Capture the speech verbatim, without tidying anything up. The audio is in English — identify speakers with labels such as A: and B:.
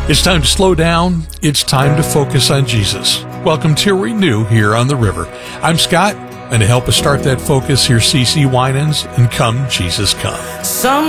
A: It's time to slow down. It's time to focus on Jesus. Welcome to Renew here on the river. I'm Scott, and to help us start that focus, here's C C Winans and Come Jesus Come.
B: Some